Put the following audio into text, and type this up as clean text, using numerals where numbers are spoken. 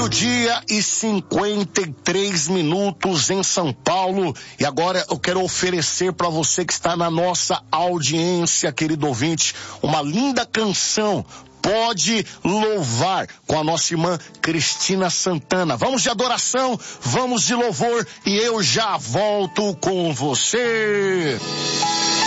meio-dia e 53 minutos em São Paulo. E agora eu quero oferecer para você que está na nossa audiência, querido ouvinte, uma linda canção. Pode louvar, com a nossa irmã Cristina Santana. Vamos de adoração, vamos de louvor e eu já volto com você.